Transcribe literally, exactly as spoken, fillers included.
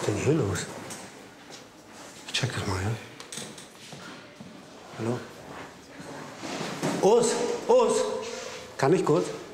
ist denn hier los? Ich check das mal, ja? Hallo? Urs, Urs, kann ich kurz?